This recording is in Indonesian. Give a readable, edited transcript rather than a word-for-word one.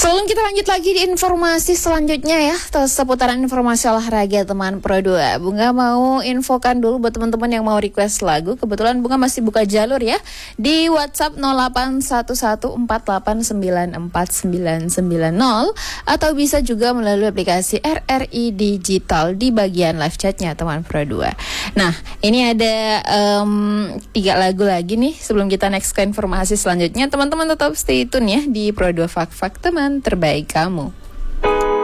Sebelum kita lanjut lagi di informasi selanjutnya ya, seputaran informasi olahraga teman Pro 2. Bunga mau infokan dulu buat teman-teman yang mau request lagu. Kebetulan Bunga masih buka jalur ya di WhatsApp 081148949990 atau bisa juga melalui aplikasi RRI Digital di bagian live chatnya teman Pro 2. Nah, ini ada 3 lagu lagi nih sebelum kita next ke informasi selanjutnya. Teman-teman tetap stay tune ya di Pro 2 Fak-Fak teman terbaik kamu.